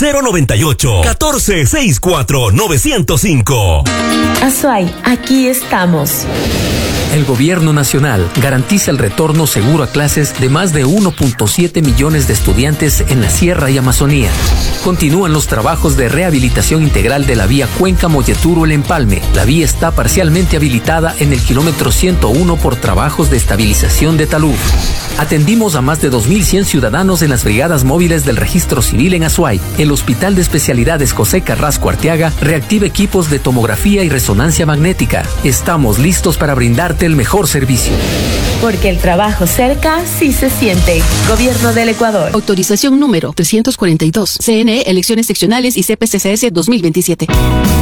098-1464-905. Azuay, aquí estamos. El Gobierno Nacional garantiza el retorno seguro a clases de más de 1.7 millones de estudiantes en la Sierra y Amazonía. Continúan los trabajos de rehabilitación integral de la vía Cuenca-Molleturo-El Empalme. La vía está parcialmente habilitada en el kilómetro 101 por trabajos de estabilización de talud. Atendimos a más de 2.100 ciudadanos en las brigadas móviles del Registro Civil en Azuay. El Hospital de Especialidades José Carrasco Arteaga reactiva equipos de tomografía y resonancia magnética. Estamos listos para brindarte el mejor servicio. Porque el trabajo cerca sí se siente. Gobierno del Ecuador. Autorización número 342. CNE, Elecciones Seccionales y CPCCS 2027.